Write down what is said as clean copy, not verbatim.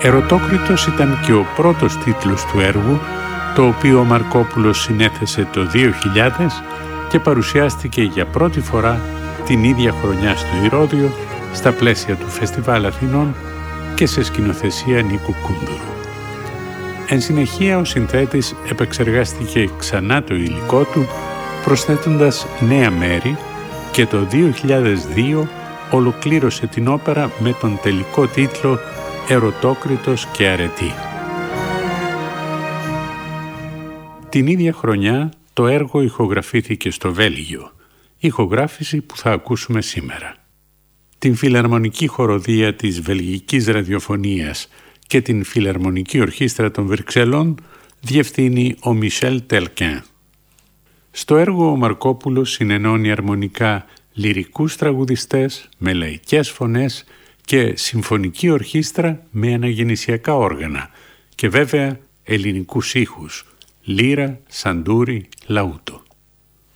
Ερωτόκριτος ήταν και ο πρώτος τίτλος του έργου, το οποίο ο Μαρκόπουλος συνέθεσε το 2000 και παρουσιάστηκε για πρώτη φορά την ίδια χρονιά στο Ηρώδειο, στα πλαίσια του Φεστιβάλ Αθηνών και σε σκηνοθεσία Νίκου Κούντουρου. Εν συνεχεία, ο συνθέτης επεξεργάστηκε ξανά το υλικό του, προσθέτοντας νέα μέρη και το 2002 ολοκλήρωσε την όπερα με τον τελικό τίτλο «Ερωτόκριτος και αρετή». Την ίδια χρονιά το έργο ηχογραφήθηκε στο Βέλγιο, ηχογράφηση που θα ακούσουμε σήμερα. Την Φιλαρμονική Χοροδία της Βελγικής Ραδιοφωνίας και την Φιλαρμονική Ορχήστρα των Βρυξελών διευθύνει ο Μισελ Τελκέν. Στο έργο ο Μαρκόπουλος συνενώνει αρμονικά λυρικούς τραγουδιστές με λαϊκές φωνές και συμφωνική ορχήστρα με αναγεννησιακά όργανα και βέβαια ελληνικούς ήχους, λύρα, σαντούρι, λαούτο.